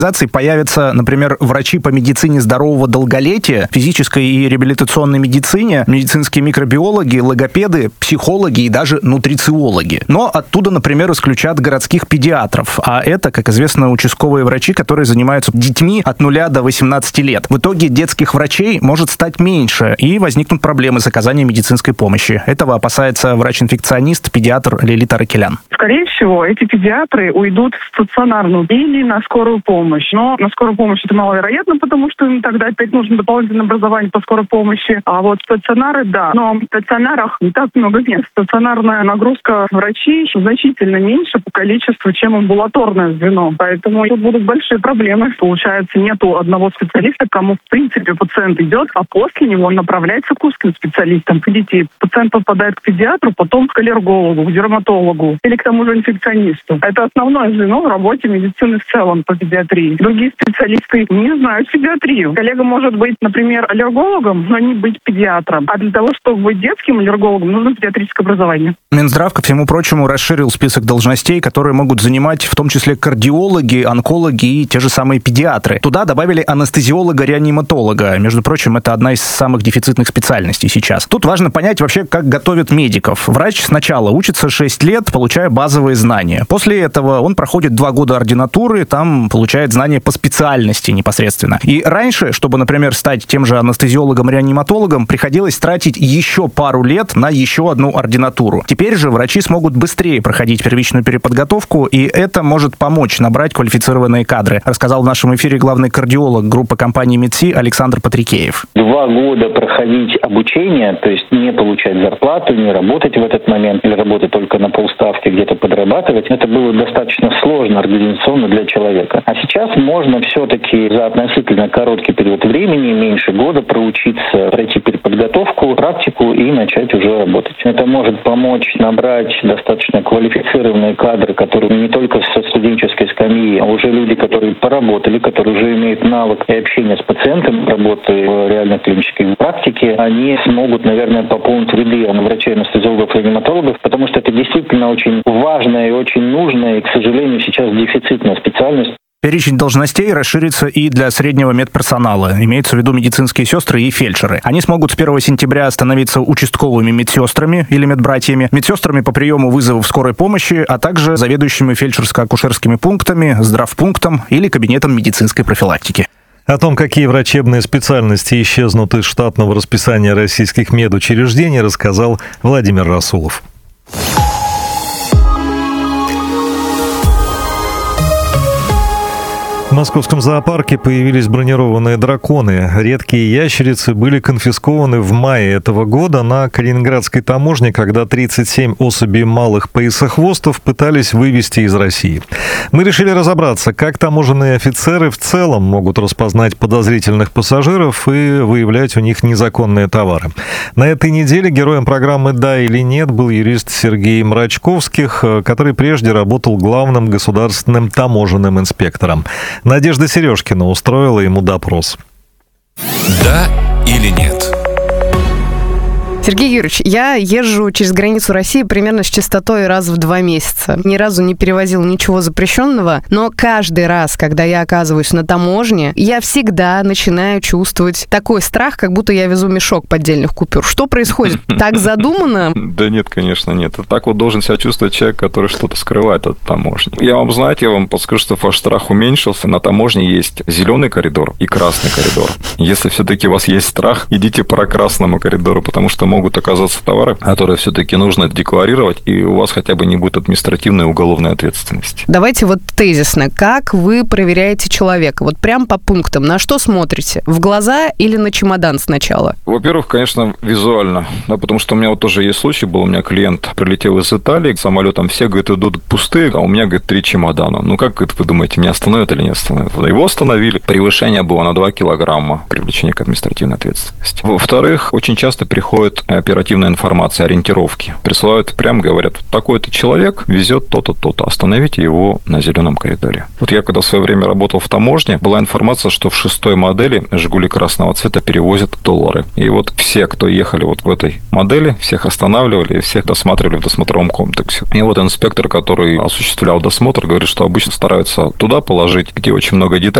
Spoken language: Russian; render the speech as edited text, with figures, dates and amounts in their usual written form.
Появятся, например, врачи по медицине здорового долголетия, физической и реабилитационной медицине, медицинские микробиологи, логопеды, психологи и даже нутрициологи. Но оттуда, например, исключат городских педиатров. А это, как известно, участковые врачи, которые занимаются детьми от 0 до 18 лет. В итоге детских врачей может стать меньше, и возникнут проблемы с оказанием медицинской помощи. Этого опасается врач-инфекционист, педиатр Лилит Аракелян. Скорее всего, эти педиатры уйдут в стационарную или на скорую помощь. Но на скорую помощь это маловероятно, потому что им тогда опять нужно дополнительное образование по скорой помощи. А вот стационары, да. Но в стационарах не так много мест. Стационарная нагрузка врачей значительно меньше по количеству, чем амбулаторное звено. Поэтому тут будут большие проблемы. Получается, нету одного специалиста, к кому в принципе пациент идет, а после него он направляется к узким специалистам, к детей. Пациент попадает к педиатру, потом к аллергологу, к дерматологу или к тому же инфекционисту. Это основное звено в работе медицины в целом по педиатрии. Другие специалисты не знают педиатрию. Коллега может быть, например, аллергологом, но не быть педиатром. А для того, чтобы быть детским аллергологом, нужно педиатрическое образование. Минздрав, ко всему прочему, расширил список должностей, которые могут занимать в том числе кардиологи, онкологи и те же самые педиатры. Туда добавили анестезиолога-реаниматолога. Между прочим, это одна из самых дефицитных специальностей сейчас. Тут важно понять вообще, как готовят медиков. Врач сначала учится 6 лет, получая базовые знания. После этого он проходит 2 года ординатуры, там получает знания по специальности непосредственно. И раньше, чтобы, например, стать тем же анестезиологом-реаниматологом, приходилось тратить еще пару лет на еще одну ординатуру. Теперь же врачи смогут быстрее проходить первичную переподготовку, и это может помочь набрать квалифицированные кадры, рассказал в нашем эфире главный кардиолог группы компании МедСи Александр Патрикеев. 2 года проходить обучение, то есть не получать зарплату, не работать в этот момент, или работать только на полставки, где-то подрабатывать, это было достаточно сложно организационно для человека. А сейчас можно все-таки за относительно короткий период времени, меньше года, проучиться, пройти переподготовку, практику и начать уже работать. Это может помочь набрать достаточно квалифицированные кадры, которые не только со студенческой скамьи, а уже люди, которые поработали, которые уже имеют навык и общения с пациентом, работы в реальной клинической практике, они смогут, наверное, пополнить ряды врачей, анестезиологов, реаниматологов, потому что это действительно очень важная и очень нужная, и, к сожалению, сейчас дефицитная специальность. Перечень должностей расширится и для среднего медперсонала. Имеются в виду медицинские сестры и фельдшеры. Они смогут с 1 сентября становиться участковыми медсестрами или медбратьями, медсестрами по приему вызовов скорой помощи, а также заведующими фельдшерско-акушерскими пунктами, здравпунктом или кабинетом медицинской профилактики. О том, какие врачебные специальности исчезнут из штатного расписания российских медучреждений, рассказал Владимир Расулов. В московском зоопарке появились бронированные драконы. Редкие ящерицы были конфискованы в мае этого года на Калининградской таможне, когда 37 особей малых поясохвостов пытались вывезти из России. Мы решили разобраться, как таможенные офицеры в целом могут распознать подозрительных пассажиров и выявлять у них незаконные товары. На этой неделе героем программы «Да или нет» был юрист Сергей Мрачковских, который прежде работал главным государственным таможенным инспектором. Надежда Сережкина устроила ему допрос. Да или нет? Сергей Юрьевич, я езжу через границу России примерно с частотой раз в 2 месяца. Ни разу не перевозил ничего запрещенного, но каждый раз, когда я оказываюсь на таможне, я всегда начинаю чувствовать такой страх, как будто я везу мешок поддельных купюр. Что происходит? Так задумано? Да нет, конечно, нет. Так вот должен себя чувствовать человек, который что-то скрывает от таможни. Я вам подскажу, что ваш страх уменьшился. На таможне есть зеленый коридор и красный коридор. Если все-таки у вас есть страх, идите по красному коридору, потому что могут оказаться товары, которые все-таки нужно декларировать, и у вас хотя бы не будет административной и уголовной ответственности. Давайте вот тезисно. Как вы проверяете человека? Вот прям по пунктам. На что смотрите? В глаза или на чемодан сначала? Во-первых, конечно, визуально. Да, потому что у меня вот тоже есть случай был. У меня клиент прилетел из Италии самолетом. Все, говорит, идут пустые, а у меня, говорит, 3 чемодана. Ну, как, говорит, вы думаете, меня остановят или не остановят? Его остановили. Превышение было на 2 килограмма. Привлечение к административной ответственности. Во-вторых, очень часто приходят оперативной информации, ориентировки. Присылают прям, говорят, такой-то человек везет то-то, то-то. Остановите его на зеленом коридоре. Вот я когда в свое время работал в таможне, была информация, что в 6-й модели «Жигули» красного цвета перевозят доллары. И вот все, кто ехали вот в этой модели, всех останавливали и всех досматривали в досмотровом комплексе. И вот инспектор, который осуществлял досмотр, говорит, что обычно стараются туда положить, где очень много деталей,